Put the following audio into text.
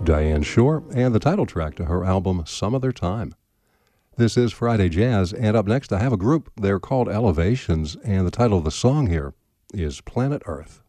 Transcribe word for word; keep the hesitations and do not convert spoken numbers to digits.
Diane Shore, and the title track to her album Some Other Time. This is Friday Jazz, and up next I have a group. They're called Elevations, and the title of the song here is Planet Earth.